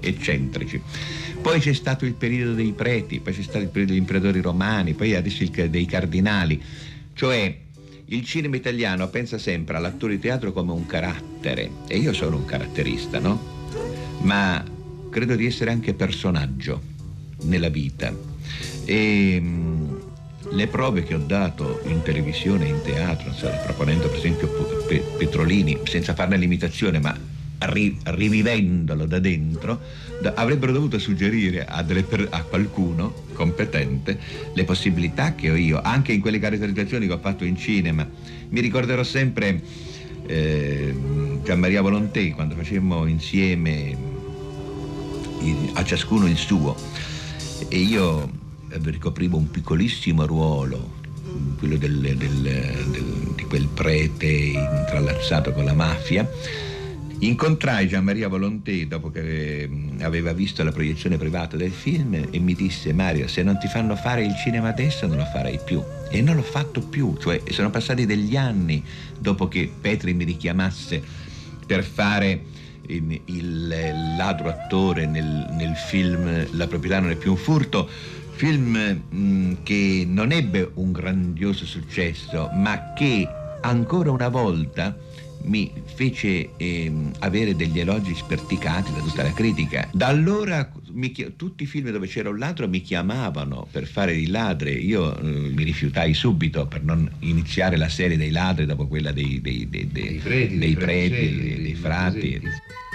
eccentrici. Poi c'è stato il periodo dei preti, poi c'è stato il periodo degli imperatori romani, poi adesso dei cardinali. Cioè il cinema italiano pensa sempre all'attore di teatro come un carattere, e io sono un caratterista, no? Ma credo di essere anche personaggio nella vita. E le prove che ho dato in televisione e in teatro, proponendo per esempio Petrolini, senza farne l'imitazione, ma rivivendolo da dentro, avrebbero dovuto suggerire a qualcuno competente le possibilità che ho io, anche in quelle caratterizzazioni che ho fatto in cinema. Mi ricorderò sempre Gian Maria Volonté, quando facemmo insieme a ciascuno il suo, e io ricoprivo un piccolissimo ruolo, quello di quel prete intrallazzato con la mafia. Incontrai Gian Maria Volonté dopo che aveva visto la proiezione privata del film e mi disse: Mario, se non ti fanno fare il cinema adesso non lo farai più. E non l'ho fatto più, cioè sono passati degli anni dopo che Petri mi richiamasse per fare il ladro attore nel film La proprietà non è più un furto, film che non ebbe un grandioso successo, ma che ancora una volta mi fece avere degli elogi sperticati da tutta la critica. Da allora tutti i film dove c'era un ladro mi chiamavano per fare i ladri. Io mi rifiutai subito per non iniziare la serie dei ladri dopo quella dei preti, dei frati.